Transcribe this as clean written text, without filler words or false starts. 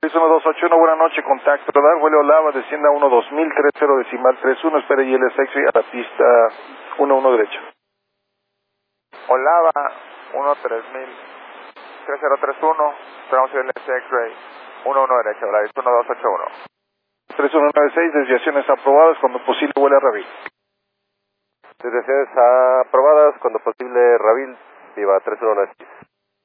1281, buena noche, contacto radar, vuelo Olava, descienda 12000, 30 decimal 31, espere ILS X-ray a la pista 11 derecho. Olava, 13000, 3031, esperamos ILS X-ray, 11 derecho, la vista 1281. 3196, desviaciones aprobadas, cuando posible vuela a Ravil. Desviaciones aprobadas, cuando posible Ravil, viva 3196.